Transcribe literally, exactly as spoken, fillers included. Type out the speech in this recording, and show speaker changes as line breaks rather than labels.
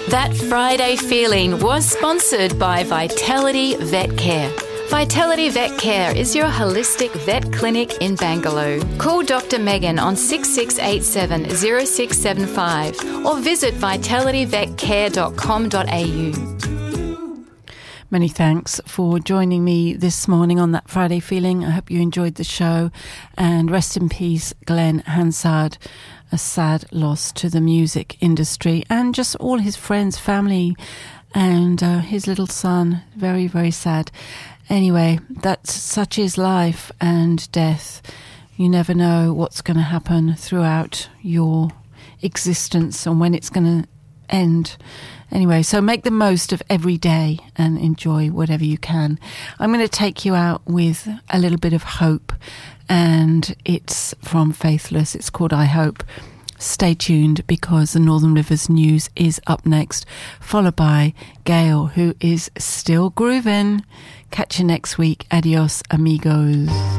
That Friday Feeling was sponsored by Vitality Vet Care. Vitality Vet Care is your holistic vet clinic in Bangalore. Call Doctor Megan on six six eight seven, zero six seven five or visit vitality vet care dot com dot a u.
Many thanks for joining me this morning on That Friday Feeling. I hope you enjoyed the show, and rest in peace, Glenn Hansard. A sad loss to the music industry and just all his friends, family, and uh, his little son. Very, very sad. Anyway, that's such is life and death. You never know what's going to happen throughout your existence and when it's going to end. Anyway, so make the most of every day and enjoy whatever you can. I'm going to take you out with a little bit of hope, and it's from Faithless. It's called I Hope. Stay tuned, because the Northern Rivers News is up next, followed by Gail, who is still grooving. Catch you next week. Adios, amigos.